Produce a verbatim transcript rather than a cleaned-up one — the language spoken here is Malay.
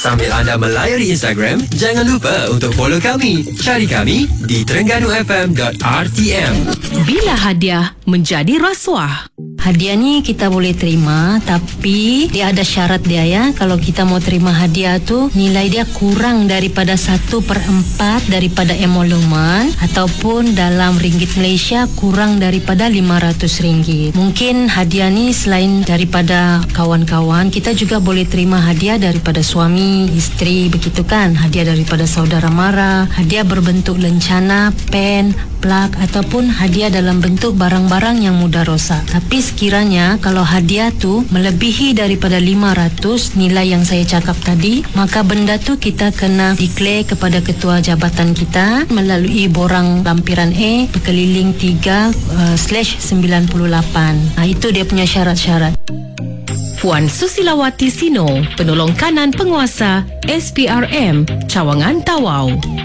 Sambil anda melayari Instagram, jangan lupa untuk follow kami. Cari kami di terengganu f m dot r t m. Bila hadiah menjadi rasuah. Hadiah ni kita boleh terima, tapi dia ada syarat dia ya. Kalau kita mau terima hadiah tu, nilai dia kurang daripada satu per empat daripada emolumen, ataupun dalam ringgit Malaysia kurang daripada lima ratus ringgit. Mungkin hadiah ni selain daripada kawan-kawan, kita juga boleh terima hadiah daripada suami, isteri, begitu kan. Hadiah daripada saudara mara, hadiah berbentuk lencana, pen, plak, ataupun hadiah dalam bentuk barang-barang yang mudah rosak. Tapi sekiranya kalau hadiah tu melebihi daripada lima ratus nilai yang saya cakap tadi, maka benda tu kita kena declare kepada ketua jabatan kita melalui borang lampiran A berkeliling tiga slash sembilan puluh lapan. Nah, itu dia punya syarat-syarat. Puan Susilawati Sino, penolong kanan penguasa S P R M Cawangan Tawau.